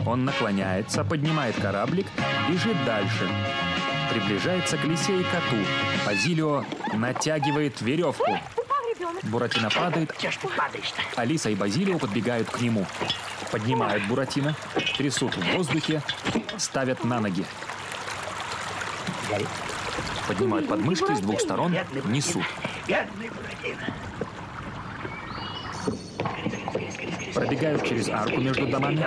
Он наклоняется, поднимает кораблик, бежит дальше. Приближается к лисе и коту. Базилио натягивает веревку. Буратино падает, а Лиса и Базилио подбегают к нему. Поднимают Буратино, трясут в воздухе, ставят на ноги. Поднимают подмышки с двух сторон, несут. Пробегают через арку между домами.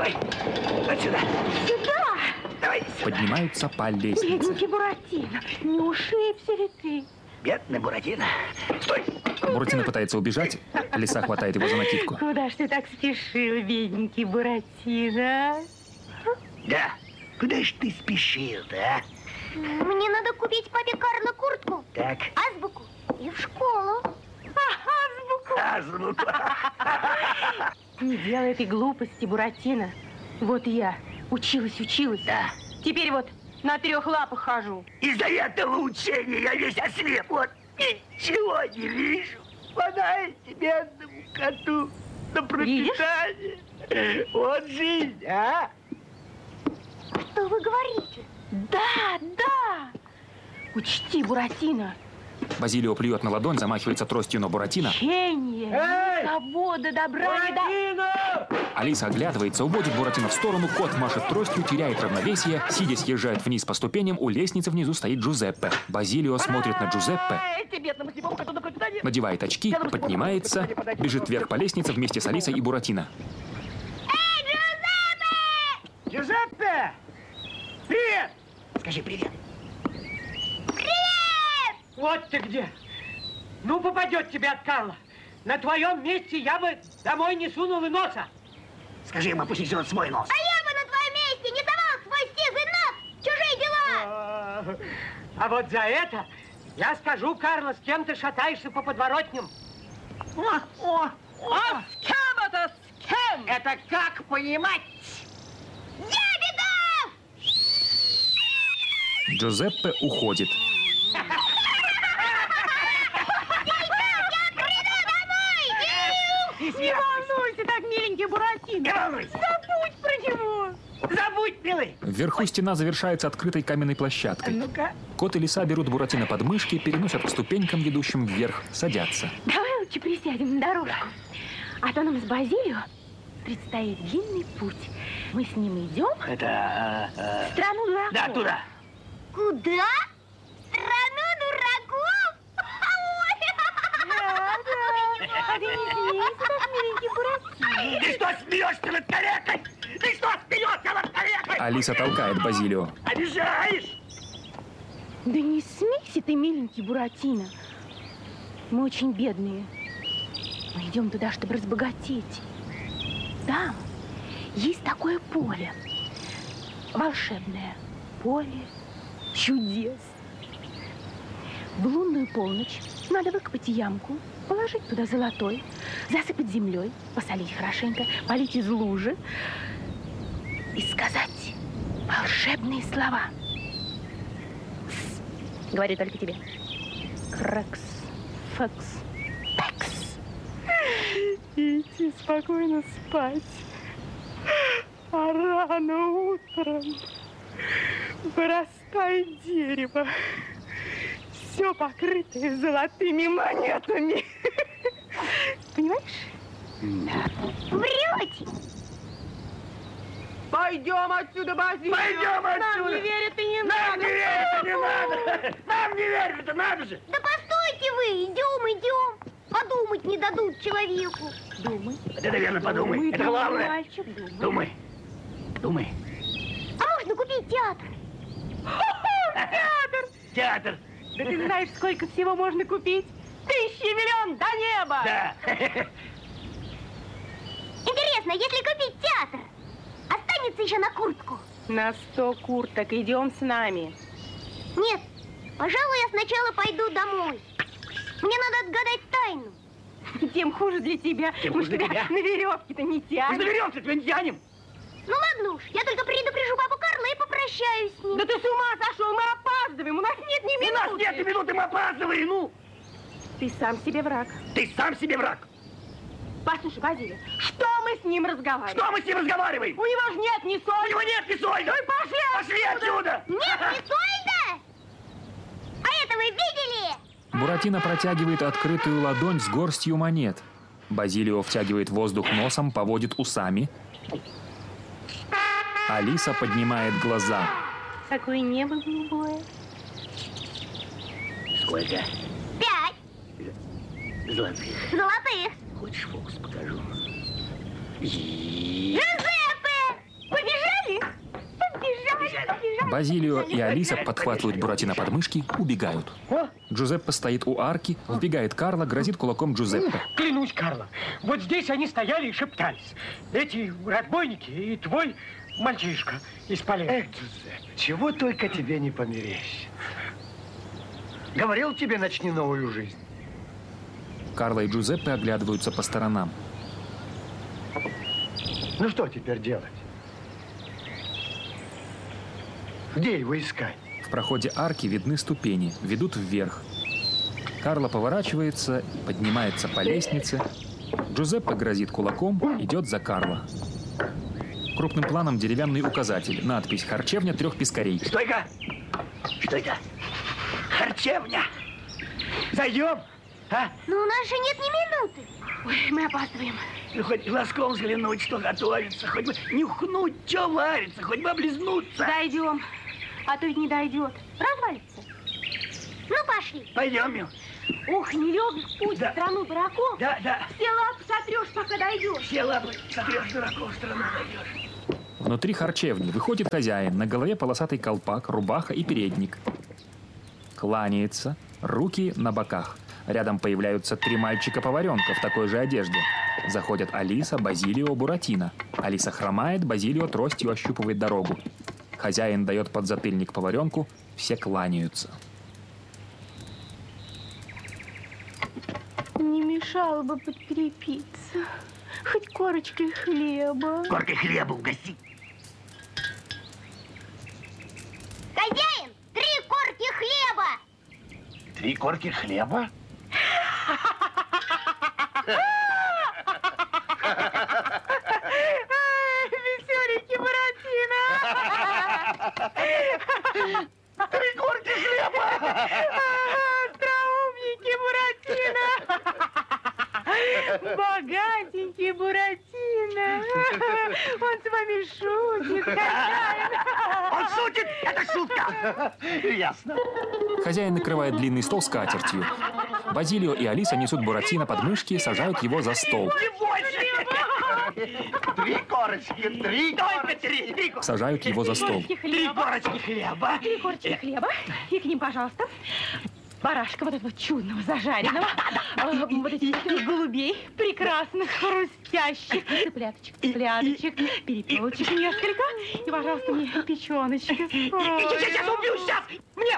Поднимаются по лестнице. Бедненький Буратино, не ушибся ли ты? Бедный Буратино. Стой! Буратино пытается убежать, Лиса хватает его за накидку. Куда ж ты так спешил, бедненький Буратино? Да, куда ж ты спешил-то, а? Мне надо купить папе Карло куртку, Так. азбуку и в школу. Азбуку. Не делай этой глупости, Буратино. Вот я училась. Да. Теперь вот на 3 лапах хожу. Из-за этого учения я весь ослеп. Вот ничего не вижу. Подайте бедному коту на пропитание. Вот жизнь, а? Что вы говорите? Да. Учти, Буратино. Базилио плюет на ладонь, замахивается тростью на Буратино. Учение, свобода, добра не да. Алиса оглядывается, уводит Буратино в сторону, кот машет тростью, теряет равновесие, сидя съезжает вниз по ступеням, у лестницы внизу стоит Джузеппе. Базилио смотрит на Джузеппе, надевает очки, поднимается, бежит вверх по лестнице вместе с Алисой и Буратино. Эй, Джузеппе! Джузеппе! Привет! Скажи привет. Вот ты где. Ну, попадет тебе от Карла. На твоем месте я бы домой не сунул и носа. Скажи ему, пусть несет свой нос. А я бы на твоем месте не давал свой сизый нос! Чужие дела! А вот за это я скажу, Карло, с кем ты шатаешься по подворотням. А с кем это с кем? Это как понимать? Ябедов! Джузеппе уходит. Не волнуйся так, миленький Буратино. Не волнуйся. Забудь про него. Забудь, милый. Вверху стена завершается открытой каменной площадкой. Ну-ка. Кот и Лиса берут Буратино под мышки, переносят к ступенькам, ведущим вверх, садятся. Давай лучше присядем на дорожку. А то нам с Базилио предстоит длинный путь. Мы с ним идем Это... в страну дураков. Да, туда. Куда? Страну дураков? А ты не смейся, так, миленький Буратино. Ты что смеешься над калекой? Ты что смеешься над калекой? Алиса толкает Базилио. Обижаешь? Да не смейся ты, миленький Буратино. Мы очень бедные. Мы идем туда, чтобы разбогатеть. Там есть такое поле. Волшебное поле чудес. В лунную полночь надо выкопать ямку, положить туда золотой, засыпать землей, посолить хорошенько, полить из лужи и сказать волшебные слова. Говорю только тебе. Крекс, фекс, пекс. Идти спокойно спать. А рано утром вырастает дерево, все покрытое золотыми монетами. Понимаешь? Врете! Пойдем отсюда, Базилио. Пойдем отсюда. Нам не верят и не Нам надо. не верить не надо. Нам не верить, это надо же. Да постойте вы, идем. Подумать не дадут человеку. Думай. Ты, наверное, подумай. Это главное. Мальчик, думай. Думай. А можно купить театр? Театр. Да ты знаешь, сколько всего можно купить? 1000 миллион до неба! Да. Интересно, если купить театр, останется еще на куртку? На 100 курток. Идем с нами. Нет, пожалуй, я сначала пойду домой. Мне надо отгадать тайну. Тем хуже для тебя. Тем Мы хуже для тебя. на веревке-то не Мы тянем. заберемся, тебя не тянем. Ну ладно уж, я только предупрежу папу Карла и попрощаюсь с ним. Да ты с ума сошел, мы опаздываем, у нас нет ни У нас минуты. нет ни минуты, мы опаздываем, ну. Ты сам себе враг. Ты сам себе враг. Послушай, Базилио, что мы мы с ним разговариваем? Что мы с ним разговариваем? У него же нет ни соли. У него нет ни сольда. Ну и пошли Пошли отсюда. Нет, не сольда! А это вы видели? Буратино протягивает открытую ладонь с горстью монет. Базилио втягивает воздух носом, поводит усами. Алиса поднимает глаза. Какое небо голубое. Сколько? 5 Золотых. золотых. Хочешь, фокус покажу? Джузеппе! Побежали! Побежали! Базилио и Алиса подхватывают Буратино под мышки, убегают. Джузеппе стоит у арки, вбегает Карло, грозит кулаком Джузеппе. Клянусь, Карло, вот здесь они стояли и шептались. Эти разбойники и твой мальчишка из полей. Джузеппе, чего только тебе не померещится. Говорил тебе, начни новую жизнь. Карло и Джузеппе оглядываются по сторонам. Ну что теперь делать? Где его искать? В проходе арки видны ступени, ведут вверх. Карло поворачивается, поднимается по лестнице. Джузеппе грозит кулаком, идет за Карло. Крупным планом деревянный указатель. Надпись «Харчевня 3 пескарей». Стойка! Что это? Харчевня! Зайдем? А? Ну, у нас же нет ни минуты. Ой, мы опаздываем. Ну, хоть глазком взглянуть, что готовится, хоть бы нюхнуть, что варится, хоть бы облизнуться. Дойдем. А то ведь не дойдет. Развалится. Ну, пошли. Пойдем, Мил. Ух, нелегок путь в страну дураков. Да. Все лапы сотрешь, пока дойдешь. Все лапы сотрешь, дураков, в страну дойдешь. Внутри харчевни выходит хозяин, на голове полосатый колпак, рубаха и передник. Кланяется, руки на боках. Рядом появляются 3 мальчика-поваренка в такой же одежде. Заходят Алиса, Базилио, Буратино. Алиса хромает, Базилио тростью ощупывает дорогу. Хозяин дает подзатыльник поваренку, все кланяются. Не мешало бы подкрепиться. Хоть корочкой хлеба. Коркой хлеба угости. Хозяин, 3 корки хлеба. 3 корки хлеба? Веселенький Буратино! 3 корки хлеба! Остроумненький Буратино! Богатенький Буратино! Он с вами шутит, хозяин! Он шутит! Это шутка! Ясно. Хозяин накрывает длинный стол скатертью. Базилио и Алиса несут Буратино под мышки и сажают его за стол. 3 корочки, 3 только 3. Сажают его за стол. 3 корочки хлеба. 3 корочки хлеба. И к ним, пожалуйста, барашка вот этого чудного, зажаренного. Вот этих голубей прекрасных, хрустящих. Цыпляточек, перепелочек несколько. И, пожалуйста, мне печеночек. Сейчас убью, сейчас! Мне.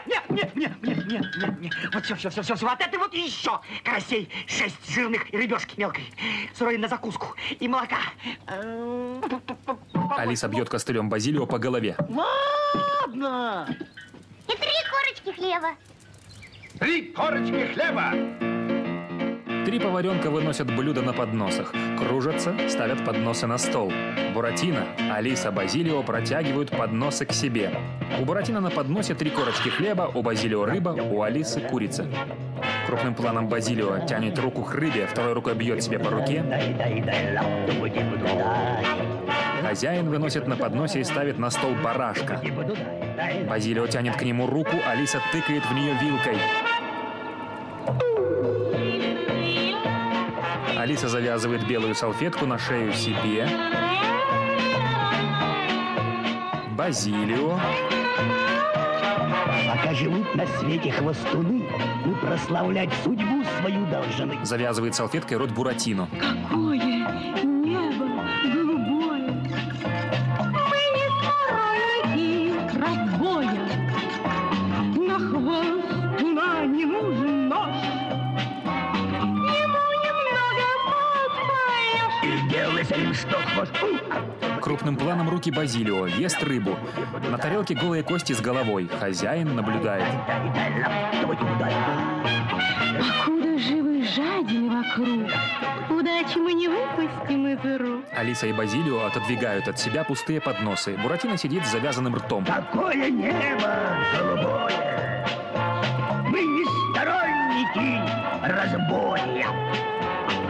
Вот все. Вот это вот еще карасей 6 жирных и рыбешки мелкой. Сырой на закуску. И молока. Алиса бьет костылем Базилио по голове. Ладно. И 3 корочки хлеба. 3 корочки хлеба. 3 поваренка выносят блюда на подносах, кружатся, ставят подносы на стол. Буратино, Алиса, Базилио протягивают подносы к себе. У Буратино на подносе 3 корочки хлеба, у Базилио рыба, у Алисы курица. Крупным планом Базилио тянет руку к рыбе, второй рукой бьет себе по руке. Хозяин выносит на подносе и ставит на стол барашка. Базилио тянет к нему руку, Алиса тыкает в нее вилкой. Алиса завязывает белую салфетку на шею себе. Базилио. Пока живут на свете хвостуны, мы прославлять судьбу свою должны. Завязывает салфеткой рот Буратино. Какое небо голубое! Мы не сторонники разбоя. На хвост туда не нужен нож. Ему немного подпоешь. И делай с ним что хочешь. Крупным планом руки Базилио ест рыбу. На тарелке голые кости с головой. Хозяин наблюдает. Покуда живы жадины вокруг. Удачи мы не выпустим из рук. Алиса и Базилио отодвигают от себя пустые подносы. Буратино сидит с завязанным ртом. Какое небо голубое! Мы не сторонники разбоя.